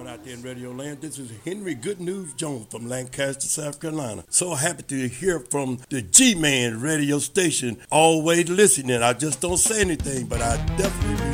on out there in Radio Land? This is Henry Good News Jones from Lancaster, South Carolina. So happy to hear from the G-Man radio station. Always listening. I just don't say anything, but I definitely